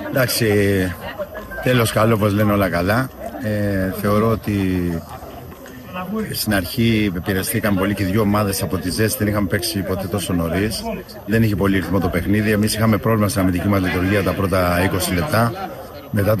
Εντάξει, τέλος καλό, όπως λένε, όλα καλά. Θεωρώ ότι στην αρχή επηρεαστήκαν πολύ και οι δύο ομάδες από τη ζέστη, δεν είχαμε παίξει ποτέ τόσο νωρίς. Δεν είχε πολύ ρυθμό το παιχνίδι. Εμείς είχαμε πρόβλημα στην αμυντική μας λειτουργία τα πρώτα 20 λεπτά. Μετά